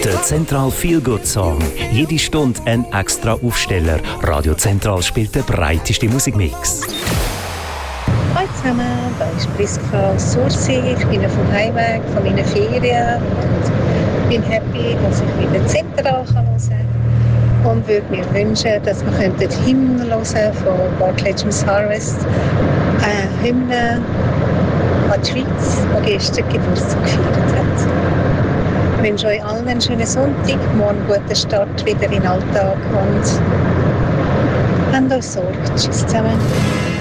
Der Zentral Feel Good Song. Jede Stunde ein extra Aufsteller. Radio Zentral spielt den breitesten Musikmix. Hallo zusammen, da ist Priska Sursi. Ich bin auf dem Heimweg von meinen Ferien und bin happy, dass ich wieder Zentral hören kann. Und würde mir wünschen, dass wir den Hymnen hören von Bartlegems Harvest. Hymne an die Schweiz, die gestern Geburtstag gefeiert hat. Ich wünsche euch allen einen schönen Sonntag, morgen einen guten Start wieder in den Alltag und habt euch Sorge. Tschüss zusammen.